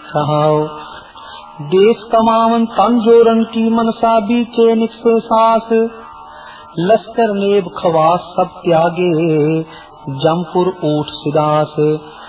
रहाओ। देश कमावन तन जोरन की मनसा बीचे निकसे सास, लश्कर नेब खवास सब त्यागे जमपुर ऊठ सिदास।